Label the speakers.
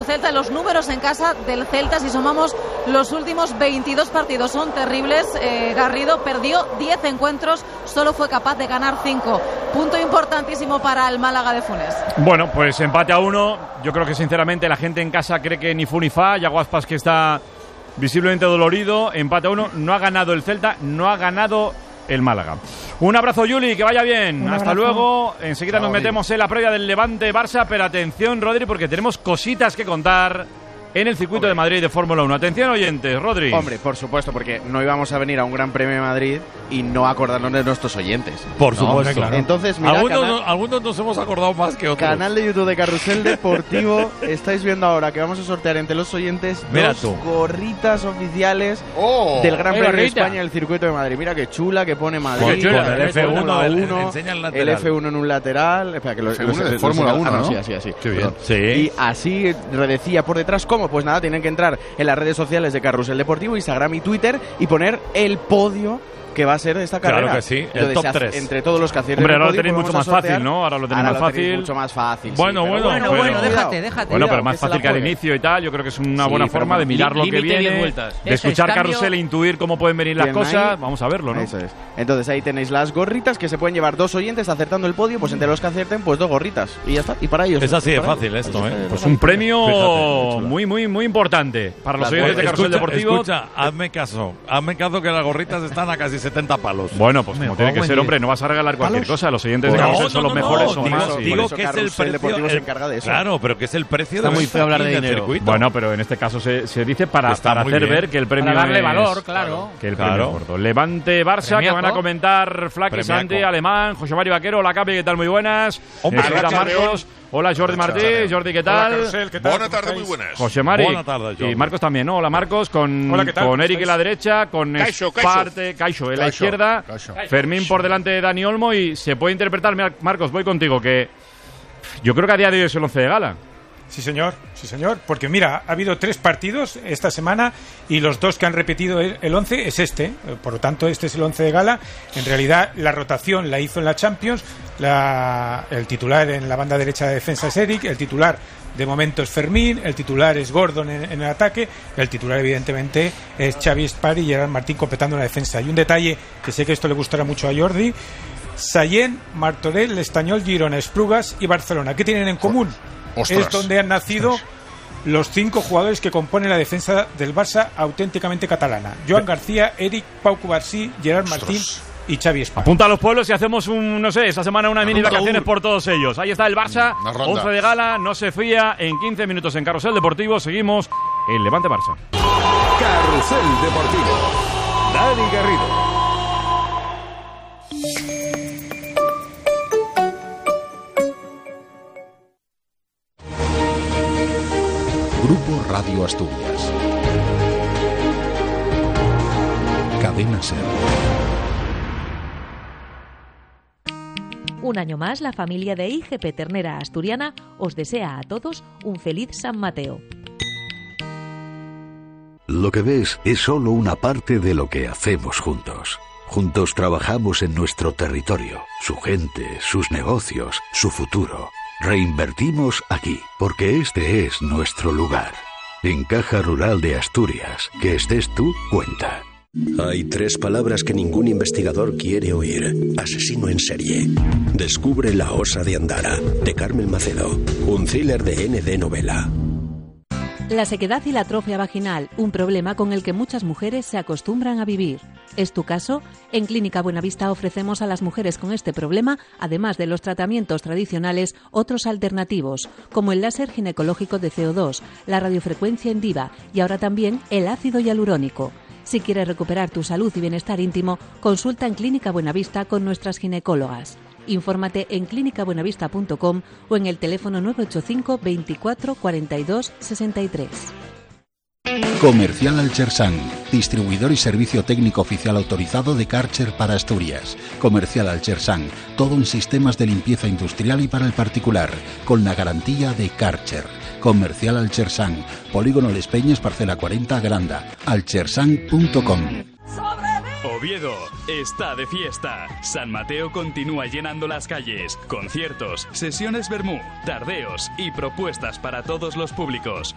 Speaker 1: Celta, los números en casa del Celta, si sumamos los últimos 22 partidos, son terribles. Garrido perdió 10 encuentros, solo fue capaz de ganar 5. Punto importantísimo para el Málaga de Funes.
Speaker 2: Bueno, pues empate a 1. Yo creo que sinceramente la gente en casa cree que ni fu ni fa. Yago Aspas, que está visiblemente dolorido. Empate a 1. No ha ganado el Celta, no ha ganado el Málaga. Un abrazo, Juli, que vaya bien. Hasta luego. Enseguida nos metemos en la previa del Levante-Barça, pero atención, Rodri, porque tenemos cositas que contar en el circuito de Madrid de Fórmula 1. Atención, oyentes, Rodri.
Speaker 3: Hombre, por supuesto, porque no íbamos a venir a un Gran Premio de Madrid y no acordarnos de nuestros oyentes.
Speaker 4: Por supuesto, claro.
Speaker 3: Entonces, mira,
Speaker 4: algunos nos hemos acordado más que otros.
Speaker 3: Canal de YouTube de Carrusel Deportivo. Estáis viendo ahora que vamos a sortear entre los oyentes dos gorritas oficiales del Gran Premio de España en el circuito de Madrid. Mira qué chula, que pone Madrid.
Speaker 4: Con el F1, enseña el lateral.
Speaker 3: El F1 en un lateral. Espera, que
Speaker 5: F1 de Fórmula 1, ¿no?
Speaker 3: Sí, así.
Speaker 4: Qué bien. Sí.
Speaker 3: Y así redecía por detrás, ¿cómo? Pues nada, tienen que entrar en las redes sociales de Carrusel Deportivo, Instagram y Twitter, y poner el podio que va a ser de esta carrera.
Speaker 4: Claro que sí, el
Speaker 3: entonces,
Speaker 4: top 3.
Speaker 3: Entre todos los que acierten.
Speaker 2: Hombre, ahora
Speaker 3: el podio,
Speaker 2: lo tenéis mucho más fácil, ¿no? Ahora lo tenéis
Speaker 3: mucho más fácil.
Speaker 2: Bueno,
Speaker 1: déjate.
Speaker 2: Bueno, pero más fácil que al inicio y tal. Yo creo que es una buena forma de mirar lo que viene, de escuchar Carrusel e intuir cómo pueden venir las cosas. Vamos a verlo, ¿no?
Speaker 3: Eso es. Entonces ahí tenéis las gorritas que se pueden llevar dos oyentes acertando el podio, pues entre los que acierten, pues dos gorritas. Y ya está. Y para ellos.
Speaker 4: Es así de fácil esto, ¿eh?
Speaker 2: Pues un premio muy importante para los oyentes de Carrusel Deportivo.
Speaker 4: Escucha, hazme caso que las gorritas están a casi 70 palos.
Speaker 2: Bueno, pues como tiene que ser, hombre, no vas a regalar cualquier cosa. Los oyentes de Carrusel son los mejores, son más.
Speaker 4: Digo que es el precio.
Speaker 3: Deportivo se encarga de eso.
Speaker 4: Claro, pero que es el precio
Speaker 3: de muy feo hablar de dinero.
Speaker 4: Circuito.
Speaker 2: Bueno, pero en este caso se dice para hacer ver que el premio
Speaker 1: para darle
Speaker 2: es,
Speaker 1: valor, claro.
Speaker 2: Que el premio es gordo. Levante-Barça, que van a comentar Flaky, Santi, Alemán, José Mario Vaquero. Hola, Capi, ¿qué tal? Muy buenas. Hola, Marcos. Hola, Jordi Martí. Jordi, ¿qué tal?
Speaker 5: Hola, Carusel, ¿qué tal? Buenas tardes, muy buenas.
Speaker 2: José Mari.
Speaker 4: Buenas tardes, Jordi.
Speaker 2: Y Marcos también, ¿no? Hola, Marcos, con Eric en la derecha, con Caixo en la izquierda, Fermín por delante de Dani Olmo, y se puede interpretar, Marcos, voy contigo, que yo creo que a día de hoy es el 11 de gala.
Speaker 6: Sí, señor, porque mira, ha habido 3 partidos esta semana y los 2 que han repetido el 11 es este, por lo tanto este es el 11 de gala. En realidad la rotación la hizo en la Champions, el titular en la banda derecha de defensa es Eric, el titular de momento es Fermín, el titular es Gordon en el ataque, el titular evidentemente es Xavi Espar y Gerard Martín completando la defensa. Y un detalle que sé que esto le gustará mucho a Jordi: Sallent, Martorell, Estañol, Girona, Esplugas y Barcelona. ¿Qué tienen en común? Es donde han nacido los 5 jugadores que componen la defensa del Barça auténticamente catalana: Joan García, Eric, Pau Cubarsí, Gerard Martín y Xavi Espar.
Speaker 2: Apunta a los pueblos y hacemos esta semana una mini vacaciones por todos ellos. Ahí está el Barça, 11 de gala, no se fía. En 15 minutos en Carrusel Deportivo seguimos el Levante-Barça.
Speaker 7: Carrusel Deportivo, Dani Garrido. Grupo Radio Asturias. Cadena SER.
Speaker 8: Un año más, la familia de IGP Ternera Asturiana os desea a todos un feliz San Mateo.
Speaker 7: Lo que ves es solo una parte de lo que hacemos juntos. Juntos trabajamos en nuestro territorio, su gente, sus negocios, su futuro. Reinvertimos aquí, porque este es nuestro lugar. En Caja Rural de Asturias, que estés tú, cuenta.
Speaker 9: Hay 3 palabras que ningún investigador quiere oír. Asesino en serie. Descubre La osa de Andara, de Carmen Macedo. Un thriller de ND Novela.
Speaker 8: La sequedad y la atrofia vaginal, un problema con el que muchas mujeres se acostumbran a vivir. ¿Es tu caso? En Clínica Buenavista ofrecemos a las mujeres con este problema, además de los tratamientos tradicionales, otros alternativos, como el láser ginecológico de CO2, la radiofrecuencia en Diva y ahora también el ácido hialurónico. Si quieres recuperar tu salud y bienestar íntimo, consulta en Clínica Buenavista con nuestras ginecólogas. Infórmate en clinicabuenavista.com o en el teléfono 985 24 42 63.
Speaker 10: Comercial Alchersan, distribuidor y servicio técnico oficial autorizado de Karcher para Asturias. Comercial Alchersan, todo en sistemas de limpieza industrial y para el particular, con la garantía de Karcher. Comercial Alchersan, Polígono Les Peñas, parcela 40, Granda. alchersan.com.
Speaker 11: Oviedo está de fiesta. San Mateo continúa llenando las calles. Conciertos, sesiones vermú, tardeos y propuestas para todos los públicos.